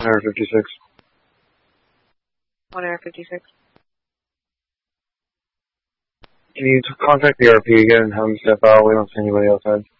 Error 56. 1 Error 56. Can you contact the RP again and have them step out? We don't see anybody outside.